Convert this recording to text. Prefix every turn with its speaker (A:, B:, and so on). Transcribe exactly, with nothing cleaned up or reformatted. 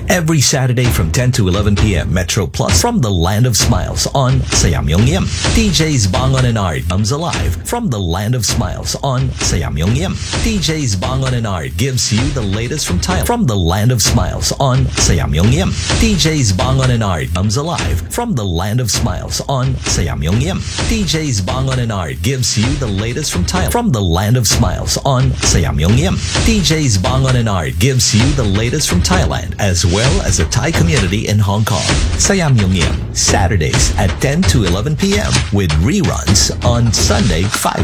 A: Every Saturday from ten to eleven p.m. Metro Plus from the Land of Smiles on Sayamyong Yim. D Js Bangon and Art comes alive from the Land of Smiles on Sayamyong Yim. D Js Bangon and Art gives you the latest from Thailand from the Land of Smiles on Sayamyong Yim. D Js Bangon and Art comes alive from the Land of Smiles on Sayamyong Yim. D Js Bangon and Art gives you the latest from Thailand from the Land of Smiles on Sayamyong Yim. D Js Bangon and Art gives you the latest from Thailand as well as the Thai community in Hong Kong. Sayamyong Yim, Saturdays at ten to eleven p.m. with reruns on Sunday five